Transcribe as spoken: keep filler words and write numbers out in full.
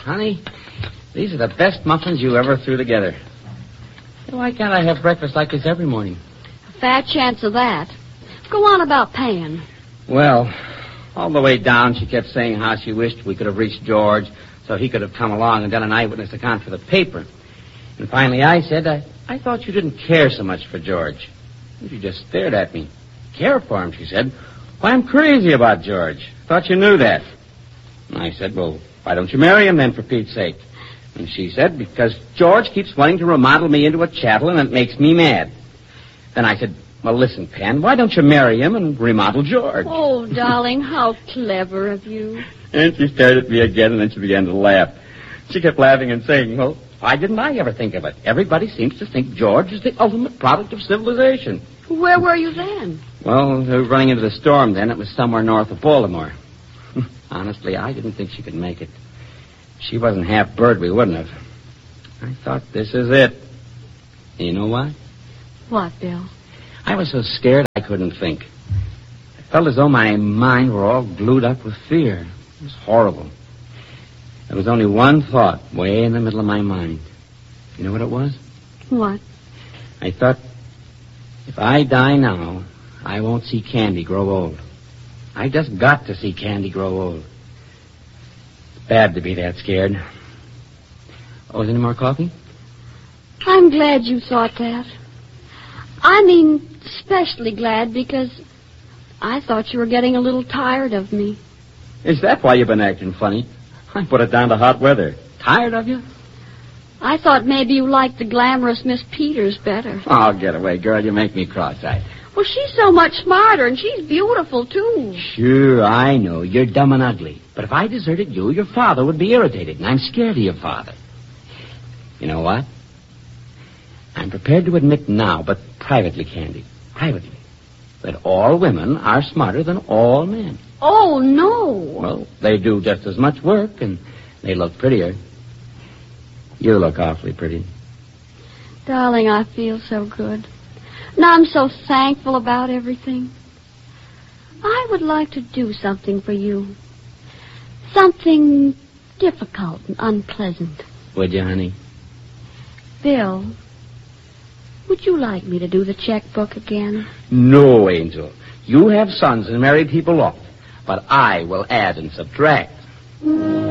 Honey, these are the best muffins you ever threw together. Why can't I have breakfast like this every morning? A fat chance of that. Go on about paying. Well, all the way down, she kept saying how she wished we could have reached George so he could have come along and done an eyewitness account for the paper. And finally I said, I, I thought you didn't care so much for George. And she just stared at me. Care for him, she said. Why, I'm crazy about George. Thought you knew that. And I said, well, why don't you marry him then, for Pete's sake? And she said, because George keeps wanting to remodel me into a chattel, and it makes me mad. Then I said, well, listen, Pen, why don't you marry him and remodel George? Oh, darling, how clever of you. And she stared at me again, and then she began to laugh. She kept laughing and saying, well, why didn't I ever think of it? Everybody seems to think George is the ultimate product of civilization. Where were you then? Well, we were running into the storm then. It was somewhere north of Baltimore. Honestly, I didn't think she could make it. If she wasn't half bird, we wouldn't have. I thought, this is it. And you know what? What, Bill? I was so scared I couldn't think. I felt as though my mind were all glued up with fear. It was horrible. There was only one thought way in the middle of my mind. You know what it was? What? I thought, if I die now, I won't see Candy grow old. I just got to see Candy grow old. It's bad to be that scared. Oh, is any more coffee? I'm glad you thought that. I mean, especially glad because I thought you were getting a little tired of me. Is that why you've been acting funny? I put it down to hot weather. Tired of you? I thought maybe you liked the glamorous Miss Peters better. Oh, get away, girl. You make me cross-eyed. Well, she's so much smarter, and she's beautiful, too. Sure, I know. You're dumb and ugly. But if I deserted you, your father would be irritated, and I'm scared of your father. You know what? I'm prepared to admit now, but privately, Candy, privately, that all women are smarter than all men. Oh, no. Well, they do just as much work, and they look prettier. You look awfully pretty. Darling, I feel so good. And I'm so thankful about everything. I would like to do something for you. Something difficult and unpleasant. Would you, honey? Bill, would you like me to do the checkbook again? No, Angel. You have sons and marry people off. But I will add and subtract.